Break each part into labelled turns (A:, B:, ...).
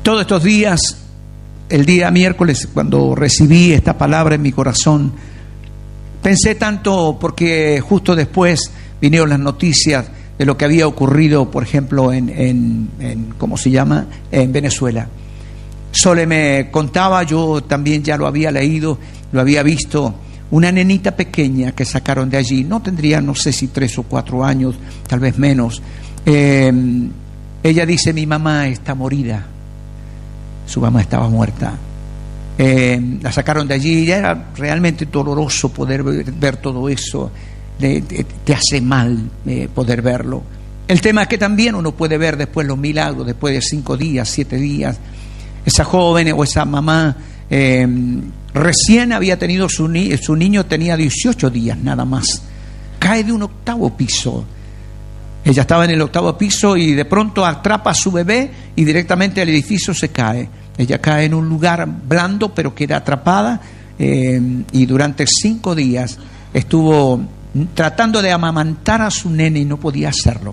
A: Todos estos días, el día miércoles, cuando recibí esta palabra en mi corazón, pensé tanto porque justo después vinieron las noticias de lo que había ocurrido, por ejemplo, en ¿cómo se llama?, en Venezuela. Sole me contaba, yo también ya lo había leído, lo había visto, una nenita pequeña que sacaron de allí, no tendría, no sé si 3 o 4 años, tal vez menos. Ella dice: mi mamá está morida. Su mamá estaba muerta. La sacaron de allí y era realmente doloroso poder ver todo eso. Te hace mal poder verlo. El tema es que también uno puede ver después los milagros, después de 5 días, 7 días. Esa joven o esa mamá recién había tenido su niño, tenía 18 días nada más. Cae de un 8º piso. Ella estaba en el 8º piso y de pronto atrapa a su bebé y directamente el edificio se cae. Ella cae en un lugar blando, pero queda atrapada, y durante 5 días estuvo tratando de amamantar a su nene y no podía hacerlo.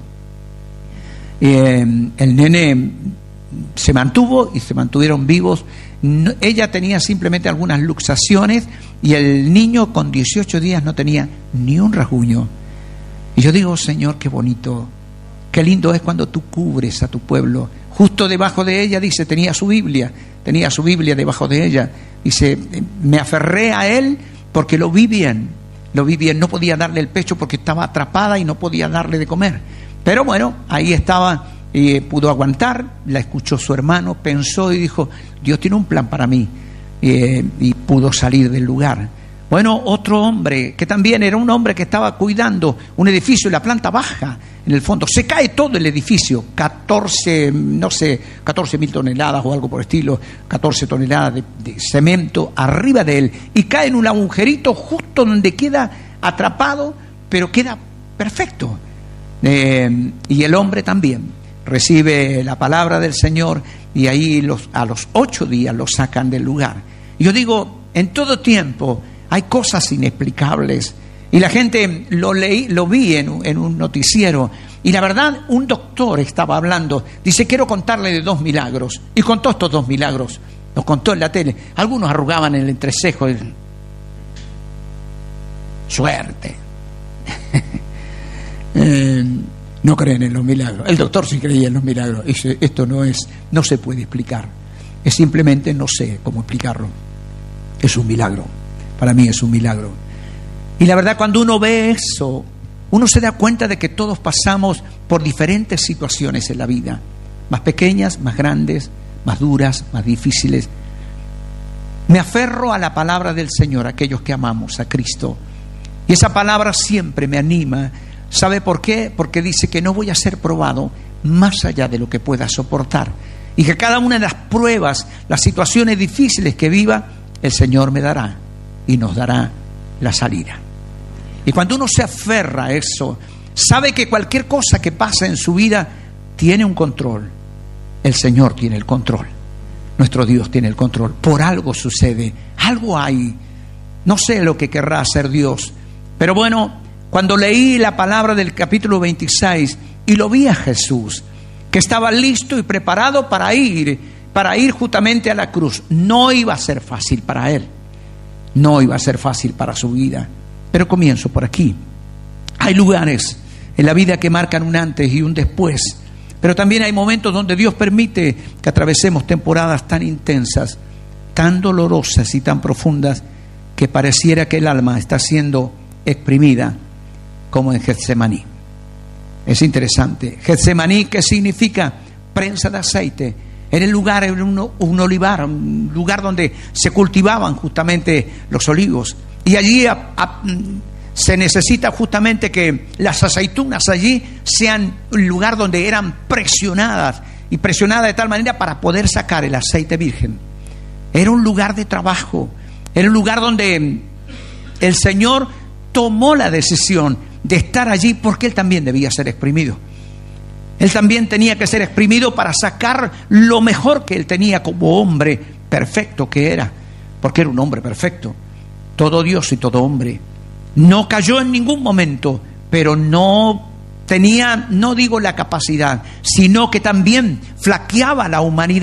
A: El nene se mantuvo y se mantuvieron vivos. Ella tenía simplemente algunas luxaciones y el niño con 18 días no tenía ni un rasguño. Y yo digo: Señor, qué bonito, qué lindo es cuando tú cubres a tu pueblo. Justo debajo de ella, dice, tenía su Biblia debajo de ella. Dice: me aferré a él porque lo vi bien, no podía darle el pecho porque estaba atrapada y no podía darle de comer. Pero bueno, ahí estaba y pudo aguantar. La escuchó su hermano, pensó y dijo: Dios tiene un plan para mí, y pudo salir del lugar. Bueno, otro hombre que también era un hombre que estaba cuidando un edificio en la planta baja, en el fondo, se cae todo el edificio, 14.000 toneladas o algo por el estilo, 14 toneladas de cemento arriba de él, y cae en un agujerito justo donde queda atrapado, pero queda perfecto. Y el hombre también recibe la palabra del Señor y ahí a los 8 días lo sacan del lugar. Y yo digo, en todo tiempo hay cosas inexplicables. Y la gente lo vi en un noticiero. Y la verdad, un doctor estaba hablando. Dice: quiero contarle de 2 milagros. Y contó estos 2 milagros. Los contó en la tele. Algunos arrugaban el entrecejo. Suerte. No creen en los milagros. El doctor sí creía en los milagros. Dice: esto no se puede explicar. Es simplemente no sé cómo explicarlo. Es un milagro. Para mí es un milagro. Y la verdad, cuando uno ve eso, uno se da cuenta de que todos pasamos por diferentes situaciones en la vida, más pequeñas, más grandes, más duras, más difíciles. Me aferro a la palabra del Señor, aquellos que amamos a Cristo, y esa palabra siempre me anima. ¿Sabe por qué? Porque dice que no voy a ser probado más allá de lo que pueda soportar, y que cada una de las pruebas, las situaciones difíciles que viva, el Señor me dará y nos dará la salida. Y cuando uno se aferra a eso, sabe que cualquier cosa que pasa en su vida tiene un control. El Señor tiene el control. Nuestro Dios tiene el control. Por algo sucede, algo hay. No sé lo que querrá hacer Dios, pero bueno, cuando leí la palabra del capítulo 26 y lo vi a Jesús, que estaba listo y preparado para ir justamente a la cruz, no iba a ser fácil para él. No iba a ser fácil para su vida. Pero comienzo por aquí. Hay lugares en la vida que marcan un antes y un después. Pero también hay momentos donde Dios permite que atravesemos temporadas tan intensas, tan dolorosas y tan profundas, que pareciera que el alma está siendo exprimida, como en Getsemaní. Es interesante. Getsemaní, ¿qué significa? Prensa de aceite. Era el lugar, era un olivar, un lugar donde se cultivaban justamente los olivos. Y allí se necesita justamente que las aceitunas allí sean un lugar donde eran presionadas, y presionadas de tal manera para poder sacar el aceite virgen. Era un lugar de trabajo, era un lugar donde el Señor tomó la decisión de estar allí porque Él también debía ser exprimido. Él también tenía que ser exprimido para sacar lo mejor que Él tenía como hombre perfecto que era, porque era un hombre perfecto, todo Dios y todo hombre. No cayó en ningún momento, pero no tenía, no digo la capacidad, sino que también flaqueaba la humanidad.